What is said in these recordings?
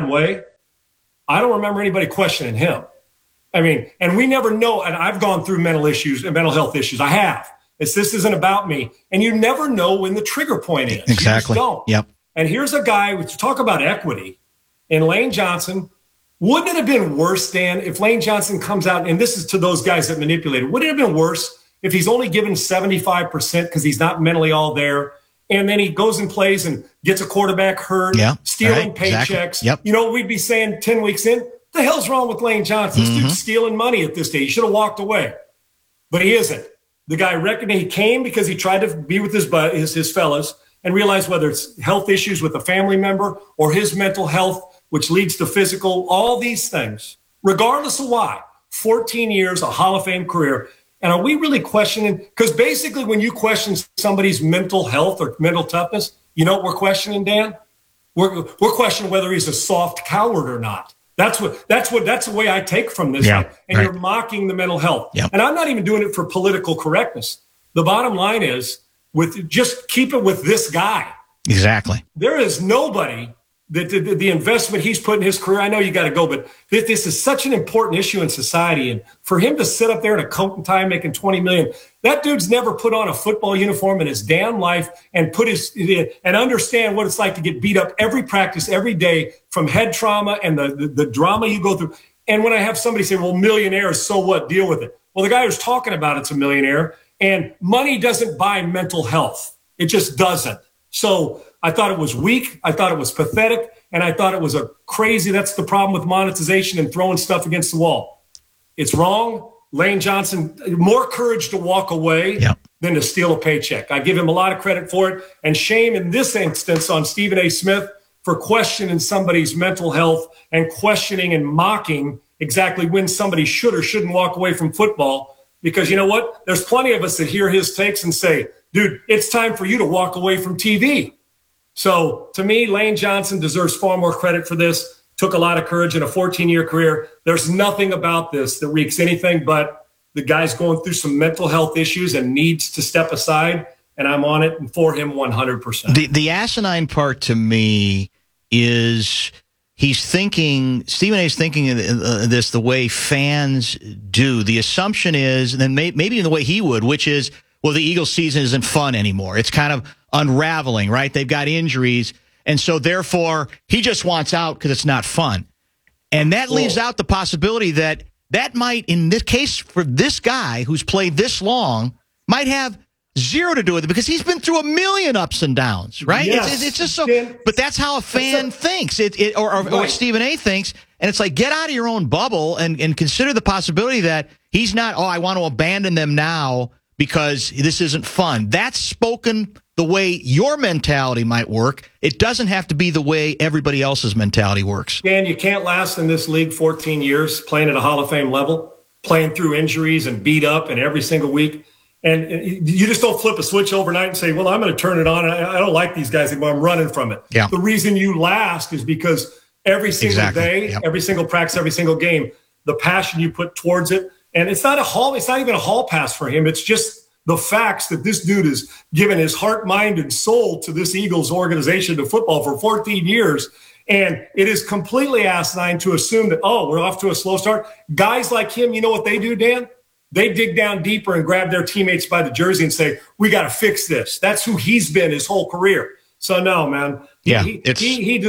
bad way, I don't remember anybody questioning him. I mean, and we never know. And I've gone through mental issues and mental health issues. I have. This isn't about me. And you never know when the trigger point is. Exactly. You just don't. Yep. And here's a guy, we talk about equity, in Lane Johnson. Wouldn't it have been worse, Dan, if Lane Johnson comes out, and this is to those guys that manipulated, wouldn't it have been worse if he's only given 75% because he's not mentally all there, and then he goes and plays and gets a quarterback hurt, stealing paychecks? Exactly. Yep. You know, we'd be saying 10 weeks in, the hell's wrong with Lane Johnson? This dude's stealing money at this stage. He should have walked away. But he isn't. The guy reckoned he came because he tried to be with his fellas and realized whether it's health issues with a family member or his mental health, which leads to physical, all these things, regardless of why. 14 years, a Hall of Fame career. And are we really questioning? Because basically when you question somebody's mental health or mental toughness, you know what we're questioning, Dan? We're questioning whether he's a soft coward or not. That's the way I take from this. Yeah, and you're mocking the mental health. Yep. And I'm not even doing it for political correctness. The bottom line is, just keep it with this guy. Exactly. There is nobody that the investment he's put in his career. I know you got to go, but this is such an important issue in society. And for him to sit up there in a coat and tie making $20 million, that dude's never put on a football uniform in his damn life and understand what it's like to get beat up every practice, every day from head trauma and the drama you go through. And when I have somebody say, well, millionaires, so what? Deal with it. Well, the guy who's talking about it's a millionaire, and money doesn't buy mental health. It just doesn't. So I thought it was weak. I thought it was pathetic. And I thought it was that's the problem with monetization and throwing stuff against the wall. It's wrong. Lane Johnson, more courage to walk away than to steal a paycheck. I give him a lot of credit for it. And shame in this instance on Stephen A. Smith for questioning somebody's mental health and questioning and mocking exactly when somebody should or shouldn't walk away from football. Because you know what? There's plenty of us that hear his takes and say, dude, it's time for you to walk away from TV. So to me, Lane Johnson deserves far more credit for this. Took a lot of courage in a 14-year career. There's nothing about this that reeks anything but the guy's going through some mental health issues and needs to step aside. And I'm on it and for him 100%. The asinine part to me is Stephen A's thinking of this the way fans do. The assumption is, and then maybe in the way he would, which is, well, the Eagles season isn't fun anymore. It's kind of unraveling, right? They've got injuries. And so therefore he just wants out because it's not fun. And that leaves out the possibility that might, in this case, for this guy who's played this long, might have zero to do with it because he's been through a million ups and downs, right? Yes. It's just so, but that's how a fan thinks or Stephen A thinks. And it's like, get out of your own bubble and consider the possibility that he's not, I want to abandon them now because this isn't fun. That's spoken the way your mentality might work. It doesn't have to be the way everybody else's mentality works. Dan, you can't last in this league 14 years playing at a Hall of Fame level, playing through injuries and beat up and every single week. And you just don't flip a switch overnight and say, well, I'm going to turn it on. I don't like these guys anymore. I'm running from it. Yeah. The reason you last is because every single day, every single practice, every single game, the passion you put towards it. And it's not even a hall pass for him. It's just the facts that this dude has given his heart, mind, and soul to this Eagles organization, to football, for 14 years. And it is completely asinine to assume that, we're off to a slow start. Guys like him, you know what they do, Dan? They dig down deeper and grab their teammates by the jersey and say, we got to fix this. That's who he's been his whole career. So no, man, he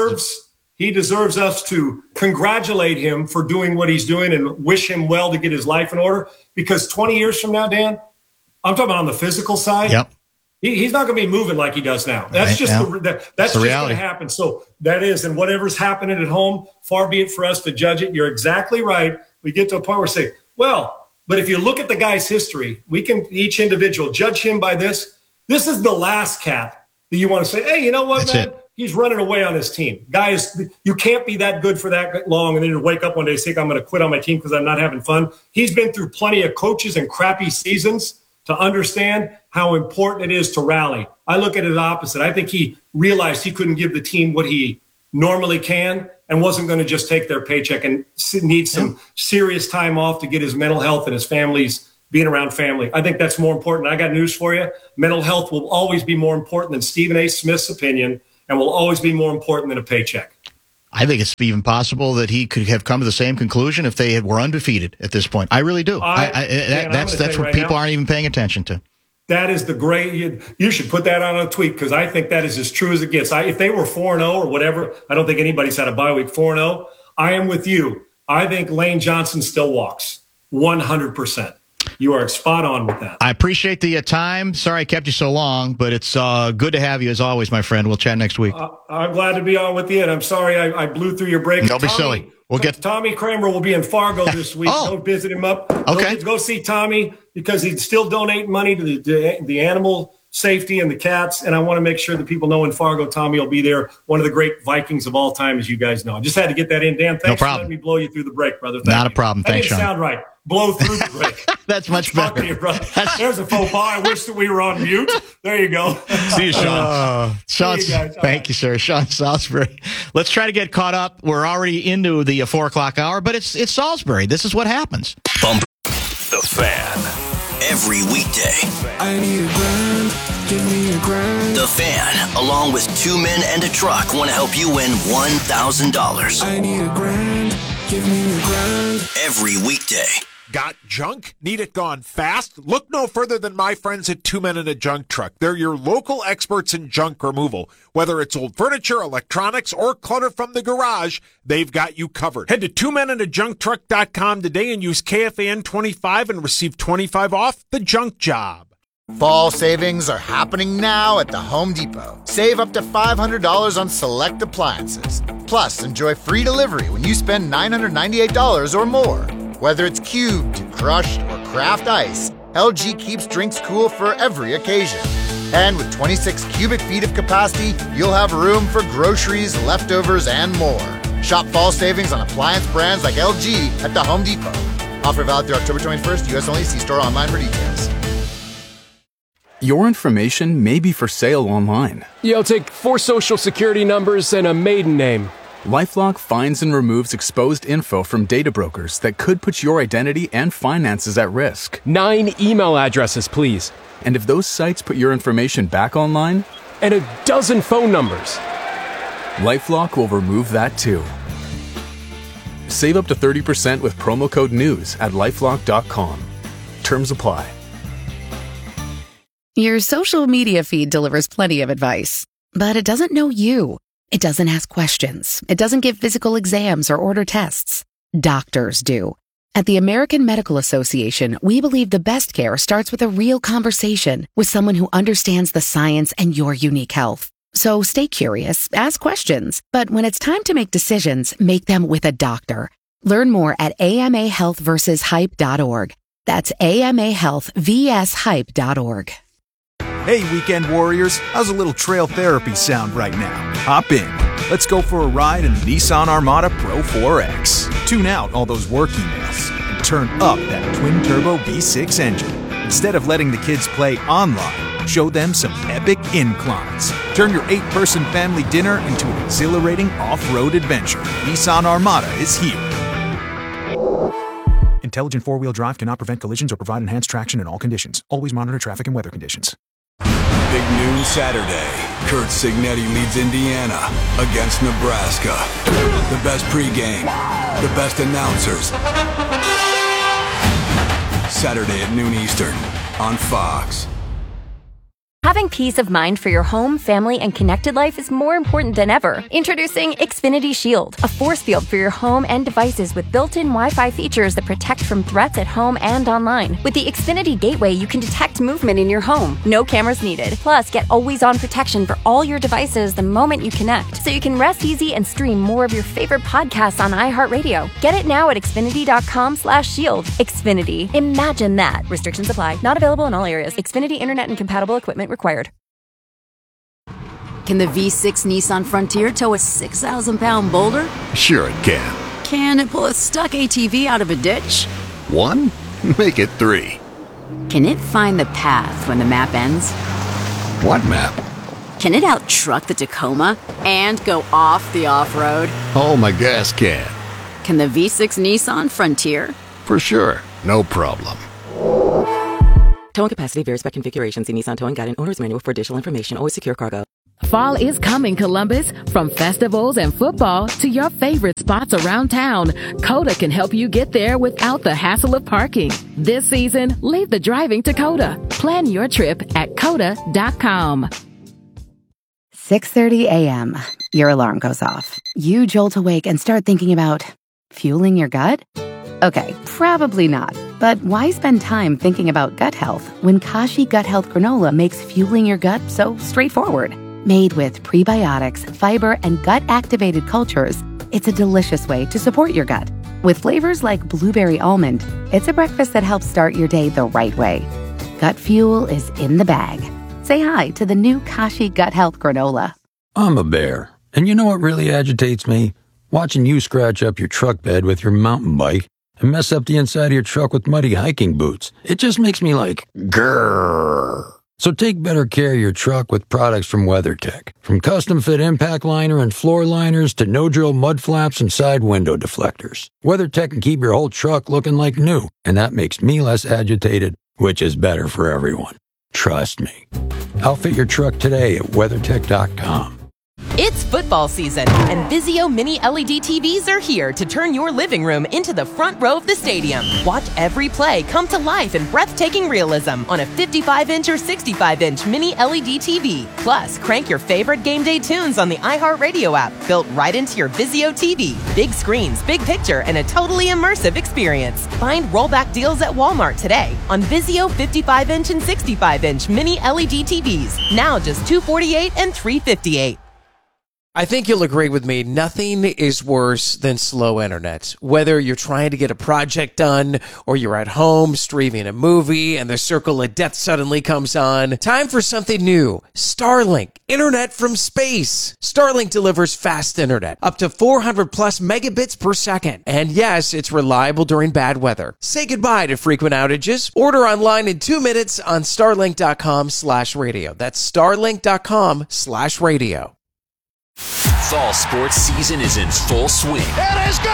deserves us to congratulate him for doing what he's doing and wish him well to get his life in order. Because 20 years from now, Dan, I'm talking about on the physical side. Yep. He's not going to be moving like he does now. That's just that's just going to happen. So that is, and whatever's happening at home, far be it for us to judge it. You're exactly right. We get to a point where we say, well, but if you look at the guy's history, we can each individual judge him by this. This is the last cap that you want to say, hey, you know what, man? He's running away on his team. Guys, you can't be that good for that long and then you wake up one day and say, I'm going to quit on my team because I'm not having fun. He's been through plenty of coaches and crappy seasons to understand how important it is to rally. I look at it opposite. I think he realized he couldn't give the team what he normally can and wasn't going to just take their paycheck and need some serious time off to get his mental health and his family's being around family. I think that's more important. I got news for you. Mental health will always be more important than Stephen A. Smith's opinion and will always be more important than a paycheck. I think it's even possible that he could have come to the same conclusion if they were undefeated at this point. I really do. That's what people aren't even paying attention to. That is the great. You should put that on a tweet because I think that is as true as it gets. If they were 4-0 or whatever, I don't think anybody's had a bye week 4-0. I am with you. I think Lane Johnson still walks 100%. You are spot on with that. I appreciate the time. Sorry I kept you so long, but it's good to have you as always, my friend. We'll chat next week. I'm glad to be on with you, and I'm sorry I blew through your break. Don't be silly. We'll get Tommy Kramer will be in Fargo this week. Go visit him up. Okay. Go see Tommy because he's still donating money to the animal safety and the cats. And I want to make sure that people know in Fargo, Tommy will be there. One of the great Vikings of all time, as you guys know. I just had to get that in. Dan, thanks for letting me blow you through the break, brother. Not a problem. Thanks, Sean. Sound right. Blow through the break. That's much better. You, brother. There's a faux pas. I wish that we were on mute. There you go. See you, Sean. Thank you, sir. Sean Salisbury. Let's try to get caught up. We're already into the 4 o'clock hour, but it's Salisbury. This is what happens. Bump the Fan. Every weekday. I need a grand. Give me a grand. The Fan, along with 2 men and a truck, want to help you win $1,000. I need a grand. Give me a grand. Every weekday. Got junk? Need it gone fast? Look no further than my friends at 2 Men and a Junk Truck. They're your local experts in junk removal. Whether it's old furniture, electronics, or clutter from the garage, they've got you covered. Head to 2menandajuncktruck.com today and use KFAN25 and receive 25 off the junk job. Fall savings are happening now at the Home Depot. Save up to $500 on select appliances. Plus, enjoy free delivery when you spend $998 or more. Whether it's cubed, crushed, or craft ice, LG keeps drinks cool for every occasion. And with 26 cubic feet of capacity, you'll have room for groceries, leftovers, and more. Shop fall savings on appliance brands like LG at the Home Depot. Offer valid through October 21st, U.S. only. See store online for details. Your information may be for sale online. Yeah, I'll take 4 social security numbers and a maiden name. LifeLock finds and removes exposed info from data brokers that could put your identity and finances at risk. 9 email addresses, please. And if those sites put your information back online? And a dozen phone numbers. LifeLock will remove that too. Save up to 30% with promo code NEWS at LifeLock.com. Terms apply. Your social media feed delivers plenty of advice, but it doesn't know you. It doesn't ask questions. It doesn't give physical exams or order tests. Doctors do. At the American Medical Association, we believe the best care starts with a real conversation with someone who understands the science and your unique health. So stay curious, ask questions, but when it's time to make decisions, make them with a doctor. Learn more at amahealthversushype.org. That's amahealthvshype.org. Hey, weekend warriors, how's a little trail therapy sound right now? Hop in. Let's go for a ride in the Nissan Armada Pro 4X. Tune out all those work emails and turn up that twin-turbo V6 engine. Instead of letting the kids play online, show them some epic inclines. Turn your 8-person family dinner into an exhilarating off-road adventure. Nissan Armada is here. Intelligent four-wheel drive cannot prevent collisions or provide enhanced traction in all conditions. Always monitor traffic and weather conditions. Big noon Saturday. Kurt Signetti leads Indiana against Nebraska. The best pregame, the best announcers. Saturday at noon Eastern on Fox. Having peace of mind for your home, family, and connected life is more important than ever. Introducing Xfinity Shield, a force field for your home and devices with built-in Wi-Fi features that protect from threats at home and online. With the Xfinity Gateway, you can detect movement in your home. No cameras needed. Plus, get always-on protection for all your devices the moment you connect, so you can rest easy and stream more of your favorite podcasts on iHeartRadio. Get it now at Xfinity.com/shield. Xfinity. Imagine that. Restrictions apply. Not available in all areas. Xfinity Internet and compatible equipment required. Can the V6 Nissan Frontier tow a 6,000-pound boulder? Sure it can. Can it pull a stuck ATV out of a ditch? 1? Make it 3. Can it find the path when the map ends? What map? Can it out-truck the Tacoma and go off the off-road? Oh, my gas can. Can the V6 Nissan Frontier? For sure. No problem. Towing capacity varies by configuration. See Nissan Towing Guide and Owner's Manual for additional information. Always secure cargo. Fall is coming, Columbus. From festivals and football to your favorite spots around town, Coda can help you get there without the hassle of parking. This season, leave the driving to Coda. Plan your trip at Coda.com. 6:30 a.m. Your alarm goes off. You jolt awake and start thinking about fueling your gut? Okay, probably not. But why spend time thinking about gut health when Kashi Gut Health Granola makes fueling your gut so straightforward? Made with prebiotics, fiber, and gut-activated cultures, it's a delicious way to support your gut. With flavors like blueberry almond, it's a breakfast that helps start your day the right way. Gut fuel is in the bag. Say hi to the new Kashi Gut Health Granola. I'm a bear, and you know what really agitates me? Watching you scratch up your truck bed with your mountain bike and mess up the inside of your truck with muddy hiking boots. It just makes me like, grrr. So take better care of your truck with products from WeatherTech. From custom-fit impact liner and floor liners to no-drill mud flaps and side window deflectors. WeatherTech can keep your whole truck looking like new, and that makes me less agitated, which is better for everyone. Trust me. Outfit your truck today at WeatherTech.com. It's football season, and Vizio Mini LED TVs are here to turn your living room into the front row of the stadium. Watch every play come to life in breathtaking realism on a 55-inch or 65-inch Mini LED TV. Plus, crank your favorite game day tunes on the iHeartRadio app, built right into your Vizio TV. Big screens, big picture, and a totally immersive experience. Find rollback deals at Walmart today on Vizio 55-inch and 65-inch Mini LED TVs. Now just $248 and $358. I think you'll agree with me, nothing is worse than slow internet. Whether you're trying to get a project done or you're at home streaming a movie and the circle of death suddenly comes on, time for something new. Starlink, internet from space. Starlink delivers fast internet, up to 400 plus megabits per second. And yes, it's reliable during bad weather. Say goodbye to frequent outages. Order online in 2 minutes on starlink.com/radio. That's starlink.com/radio. Fall sports season is in full swing. It is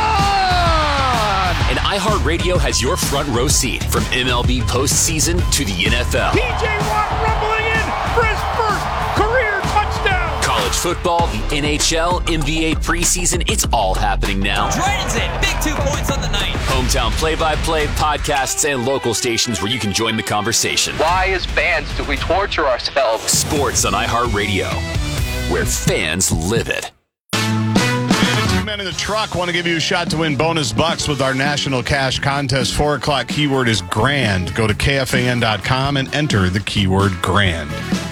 gone! And iHeartRadio has your front row seat from MLB postseason to the NFL. P.J. Watt rumbling in for his first career touchdown! College football, the NHL, NBA preseason, it's all happening now. Dragons in, big 2 points on the night. Hometown play-by-play, podcasts, and local stations where you can join the conversation. Why, as fans, do we torture ourselves? Sports on iHeartRadio, where fans live it. Two men in the truck want to give you a shot to win bonus bucks with our national cash contest. 4 o'clock keyword is grand. Go to KFAN.com and enter the keyword grand.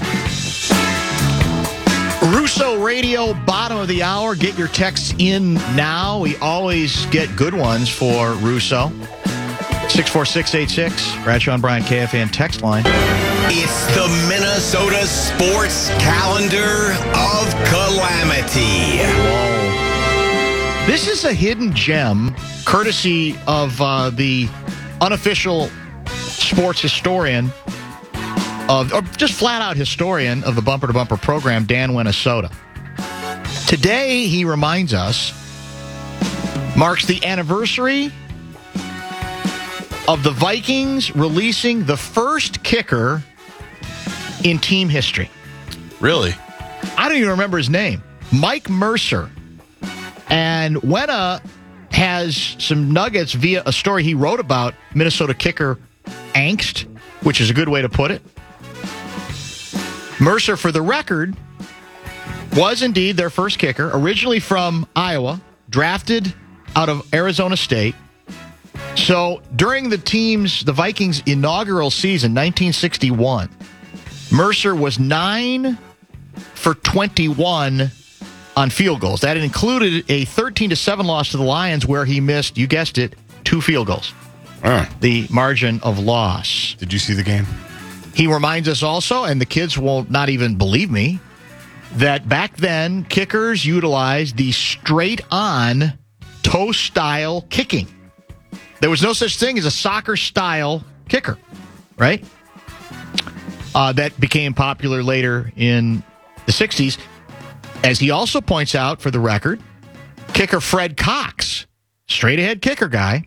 Russo Radio, bottom of the hour. Get your texts in now. We always get good ones for Russo. 64686, Bradshaw and Bryant, KFAN text line. It's the Minnesota Sports Calendar of Calamity. Whoa. This is a hidden gem, courtesy of the unofficial sports historian, or just flat-out historian of the Bumper to Bumper program, Dan Minnesota. Today, he reminds us, marks the anniversary of the Vikings releasing the first kicker in team history. Really? I don't even remember his name. Mike Mercer. And Wenna has some nuggets via a story he wrote about Minnesota kicker angst, which is a good way to put it. Mercer, for the record, was indeed their first kicker, originally from Iowa, drafted out of Arizona State. So during the Vikings' inaugural season, 1961, Mercer was 9 for 21 on field goals. That included a 13-7 loss to the Lions where he missed, you guessed it, 2 field goals. The margin of loss. Did you see the game? He reminds us also, and the kids will not even believe me, that back then kickers utilized the straight-on toe-style kicking. There was no such thing as a soccer-style kicker, right? That became popular later in the 60s. As he also points out, for the record, kicker Fred Cox, straight-ahead kicker guy,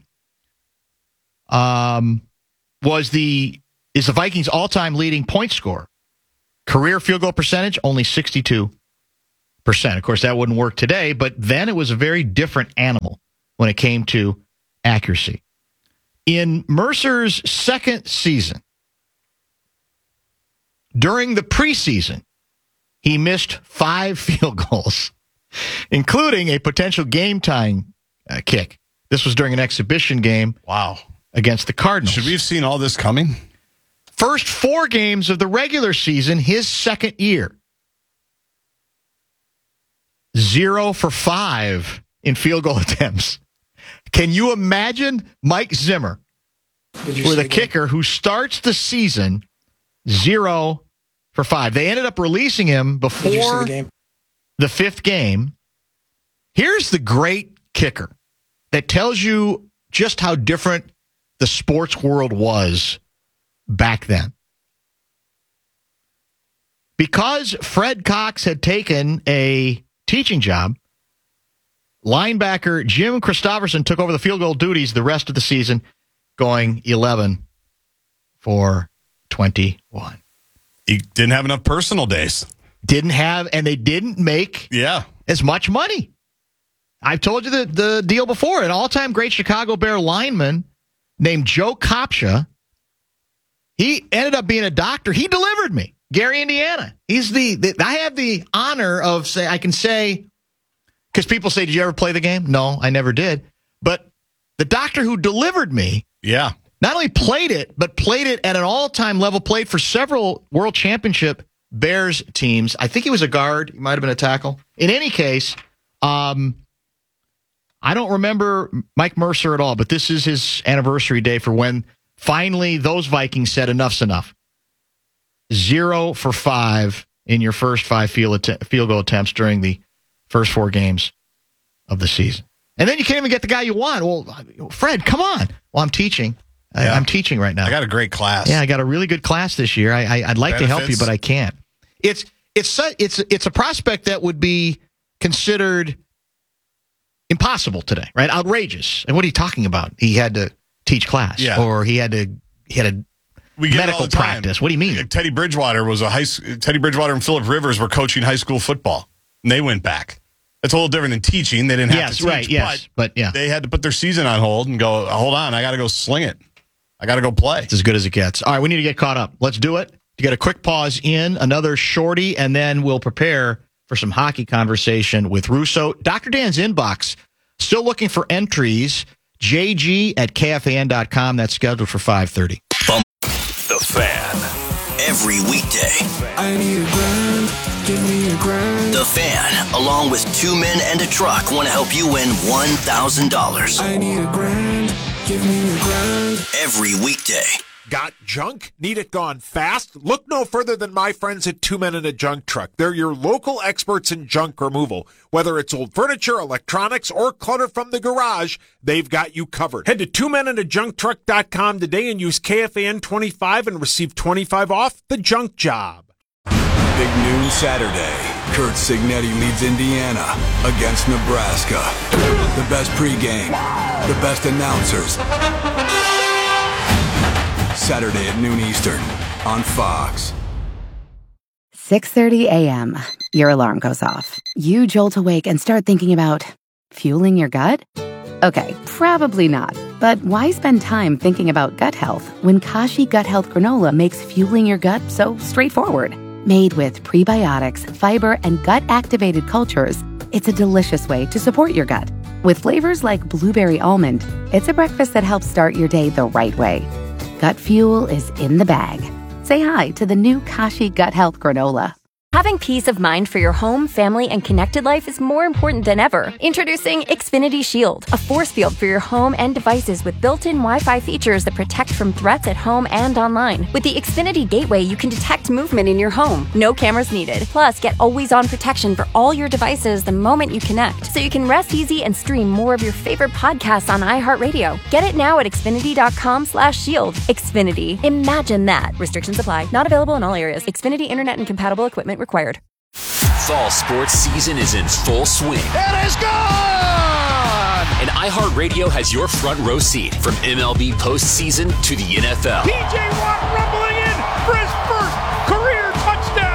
is the Vikings' all-time leading point scorer. Career field goal percentage, only 62%. Of course, that wouldn't work today, but then it was a very different animal when it came to accuracy. In Mercer's second season, during the preseason, he missed 5 field goals, including a potential game-tying kick. This was during an exhibition game. Wow. Against the Cardinals. Should we have seen all this coming? First 4 games of the regular season, his second year. 0 for 5 in field goal attempts. Can you imagine Mike Zimmer with a kicker who starts the season 0 for 5? They ended up releasing him before the 5th game. Here's the great kicker that tells you just how different the sports world was back then. Because Fred Cox had taken a teaching job, linebacker Jim Christopherson took over the field goal duties the rest of the season, going 11 for 21. He didn't have enough personal days. And they didn't make as much money. I've told you the deal before. An all-time great Chicago Bear lineman named Joe Kopcha, he ended up being a doctor. He delivered me. Gary, Indiana. He's I have the honor of I can say, because people say, did you ever play the game? No, I never did. But the doctor who delivered me, not only played it, but played it at an all-time level, played for several World Championship Bears teams. I think he was a guard. He might have been a tackle. In any case, I don't remember Mike Mercer at all, but this is his anniversary day for when finally those Vikings said enough's enough. 0 for 5 in your first 5 field goal attempts during the first 4 games of the season. And then you can't even get the guy you want. Well, Fred, come on. Well, I'm teaching. I'm teaching right now. I got a great class. Yeah, I got a really good class this year. I'd like to help you, but I can't. It's a prospect that would be considered impossible today, right? Outrageous. And what are you talking about? He had to teach class, or he had a medical practice. What do you mean? Teddy Bridgewater and Phillip Rivers were coaching high school football, and they went back. That's a little different than teaching. They didn't have to teach, but they had to put their season on hold and go, hold on, I got to go sling it. I got to go play. It's as good as it gets. All right, we need to get caught up. Let's do it. To get a quick pause in, another shorty, and then we'll prepare for some hockey conversation with Russo. Dr. Dan's inbox, still looking for entries. JG at KFAN.com. That's scheduled for 5:30. The Fan. Every weekday. I need a grand. Give me a grand. The Fan, along with 2 men and a truck, want to help you win $1,000. I need a grand. Give me a grand. Every weekday. Got junk? Need it gone fast? Look no further than my friends at 2 Men and a Junk Truck. They're your local experts in junk removal. Whether it's old furniture, electronics, or clutter from the garage, they've got you covered. Head to 2menandajuncktruck.com today and use KFAN25 and receive 25 off the junk job. Big noon Saturday. Kurt Signetti leads Indiana against Nebraska. The best pregame, the best announcers. Saturday at noon Eastern on Fox. 6:30 a.m. Your alarm goes off. You jolt awake and start thinking about fueling your gut? Okay, probably not. But why spend time thinking about gut health when Kashi Gut Health Granola makes fueling your gut so straightforward? Made with prebiotics, fiber, and gut-activated cultures, it's a delicious way to support your gut. With flavors like blueberry almond, it's a breakfast that helps start your day the right way. Gut fuel is in the bag. Say hi to the new Kashi Gut Health Granola. Having peace of mind for your home, family, and connected life is more important than ever. Introducing Xfinity Shield, a force field for your home and devices with built-in Wi-Fi features that protect from threats at home and online. With the Xfinity Gateway, you can detect movement in your home. No cameras needed. Plus, get always-on protection for all your devices the moment you connect, so you can rest easy and stream more of your favorite podcasts on iHeartRadio. Get it now at Xfinity.com/shield. Xfinity. Imagine that. Restrictions apply. Not available in all areas. Xfinity Internet and compatible equipment required. Fall sports season is in full swing. It is gone! And iHeartRadio has your front row seat from MLB postseason to the NFL. P.J. Watt rumbling in for his first career touchdown. College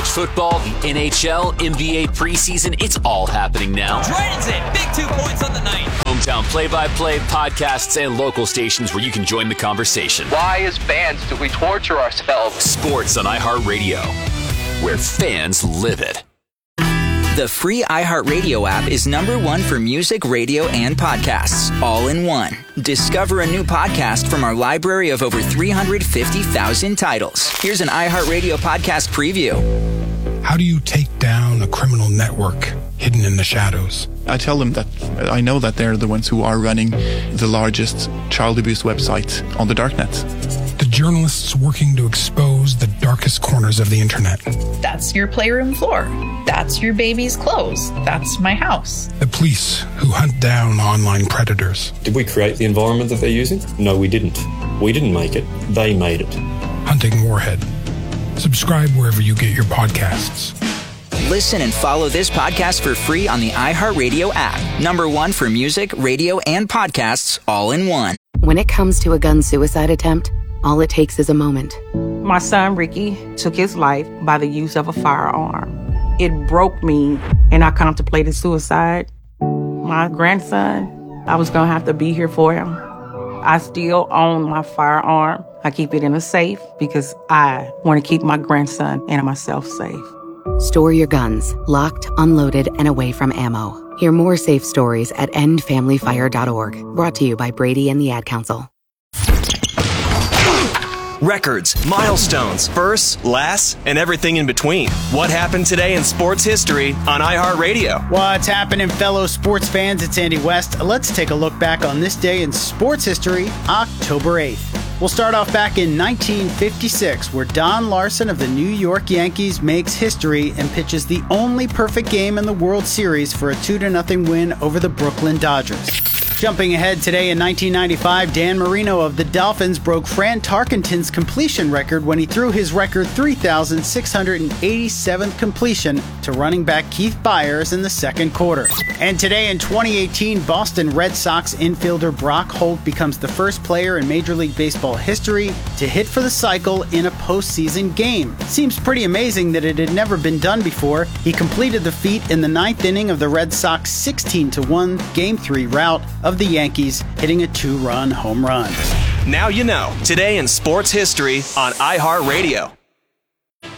College football, the NHL, NBA preseason, it's all happening now. Transit, big 2 points on the night. Hometown play-by-play, podcasts, and local stations where you can join the conversation. Why, as fans, do we torture ourselves? Sports on iHeartRadio, where fans live it. The free iHeartRadio app is #1 for music, radio, and podcasts, all in one. Discover a new podcast from our library of over 350,000 titles. Here's an iHeartRadio podcast preview. How do you take down a criminal network hidden in the shadows? I tell them that I know that they're the ones who are running the largest child abuse website on the darknet. The journalists working to expose the darkest corners of the internet. That's your playroom floor. That's your baby's clothes. That's my house. The police who hunt down online predators. Did we create the environment that they're using? No, we didn't. We didn't make it. They made it. Hunting Warhead. Subscribe wherever you get your podcasts. Listen and follow this podcast for free on the iHeartRadio app. #1 for music, radio, and podcasts, all in one. When it comes to a gun suicide attempt, all it takes is a moment. My son, Ricky, took his life by the use of a firearm. It broke me, and I contemplated suicide. My grandson, I was going to have to be here for him. I still own my firearm. I keep it in a safe because I want to keep my grandson and myself safe. Store your guns, locked, unloaded, and away from ammo. Hear more safe stories at endfamilyfire.org. Brought to you by Brady and the Ad Council. Records, milestones, firsts, lasts, and everything in between. What happened today in sports history on iHeartRadio? What's happening, fellow sports fans? It's Andy West. Let's take a look back on this day in sports history, October 8th. We'll start off back in 1956, where Don Larson of the New York Yankees makes history and pitches the only perfect game in the World Series for a 2-0 win over the Brooklyn Dodgers. Jumping ahead today in 1995, Dan Marino of the Dolphins broke Fran Tarkenton's completion record when he threw his record 3,687th completion to running back Keith Byers in the second quarter. And today in 2018, Boston Red Sox infielder Brock Holt becomes the first player in Major League Baseball history to hit for the cycle in a postseason game. Seems pretty amazing that it had never been done before. He completed the feat in the 9th inning of the Red Sox 16-1 Game 3 rout of the Yankees, hitting a 2-run home run. Now you know. Today in sports history on iHeartRadio.